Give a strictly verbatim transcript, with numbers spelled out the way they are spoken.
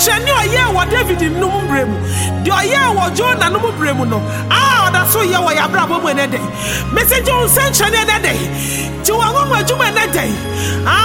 nsɛnkyerɛnne a ɔyɛ wɔ David nom brɛ mu deɛ ɔyɛ wɔ Jonah nom brɛ mu no a ɔda so yɛ wɔ yɛabrabɔ mu ɛnɛ dɛ. Message wo nsɛnkyerɛnne ɛnɛ dɛ. Ti wɔn ho adwuma ɛnɛ dɛ.